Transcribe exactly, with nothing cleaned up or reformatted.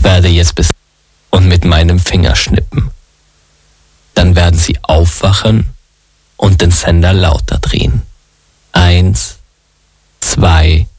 Ich werde jetzt bis und mit meinem Finger schnippen. Dann werden Sie aufwachen und den Sender lauter drehen. Eins, zwei,